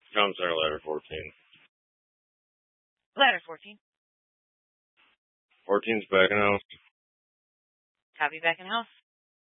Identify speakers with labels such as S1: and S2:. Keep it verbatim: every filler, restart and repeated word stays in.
S1: Comm Center ladder fourteen.
S2: Ladder fourteen.
S1: fourteen's back in house.
S2: Copy, back in house.